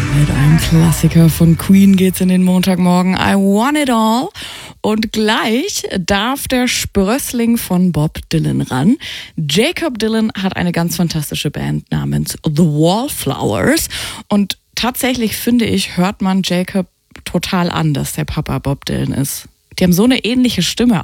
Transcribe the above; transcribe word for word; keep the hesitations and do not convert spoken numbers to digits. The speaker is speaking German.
Mit einem Klassiker von Queen geht's in den Montagmorgen. I Want It All. Und gleich darf der Sprössling von Bob Dylan ran. Jakob Dylan hat eine ganz fantastische Band namens The Wallflowers. Und tatsächlich, finde ich, hört man Jakob total an, dass der Papa Bob Dylan ist. Die haben so eine ähnliche Stimme